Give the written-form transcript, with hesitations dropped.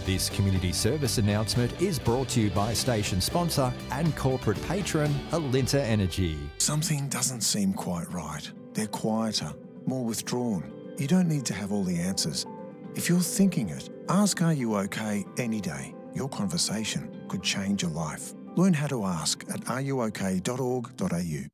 This community service announcement is brought to you by station sponsor and corporate patron Alinta Energy. Something doesn't seem quite right. They're quieter, more withdrawn. You don't need to have all the answers. If you're thinking it, ask Are You OK any day. Your conversation could change your life. Learn how to ask at areyouok.org.au.